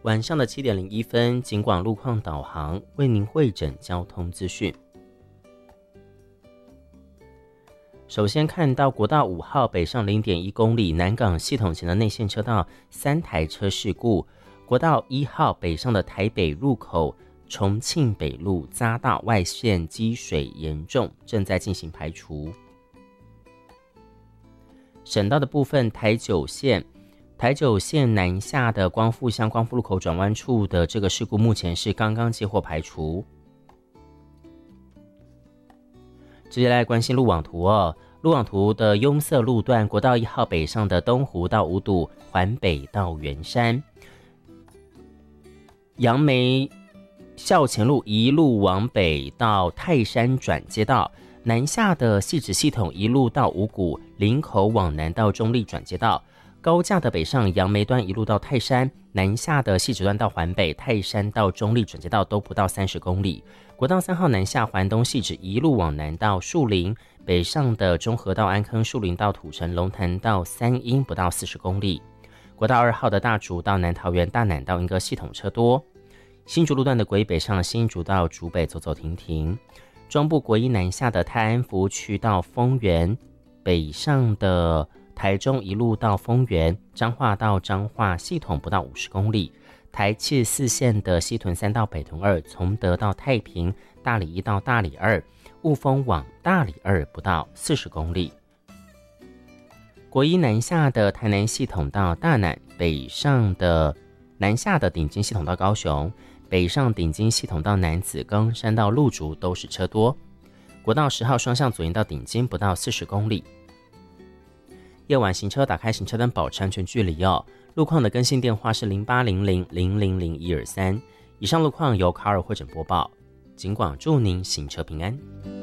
晚上的7点01分，警广路况导航为您汇整交通资讯。首先看到国道5号北上 0.1 公里南港系统前的内线车道3台车事故，国道1号北上的台北入口重庆北路匝道外线积水严重，正在进行排除。省道的部分，台九线南下的光复乡光复路口转弯处的这个事故，目前是刚刚接获排除。接下来关心路网图路网图的拥塞路段，国道1号北上的东湖到五堵，环北到圆山，杨梅校前路一路往北到泰山转接道，南下的汐止系统一路到五股，林口往南到中立转接道，高架的北上杨梅端一路到泰山，南下的汐止段到环北，泰山到中立转接道都不到30公里。国道3号南下环东汐止一路往南到树林，北上的中和到安坑，树林到土城，龙潭到三鹰不到40公里。国道2号的大竹到南桃园，大南到莺歌系统车多。新竹路段的国一北上新竹到竹北走走停停。中部国一南下的泰安服务区到丰原，北上的台中一路到丰原，彰化到彰化系统不到50公里。台74线的西屯3到北屯2，从德到太平，大里1到大里2，雾峰往大里2不到40公里。国一南下的台南系统到大南，北上的南下的顶金系统到高雄，北上顶金系统到楠梓，冈山到鹿竹都是车多。国道10号双向左营到顶金不到40公里。夜晚行车打开行车灯，保持安全距离路况的更新电话是0800000123。以上路况由卡尔汇整播报，警广祝您行车平安。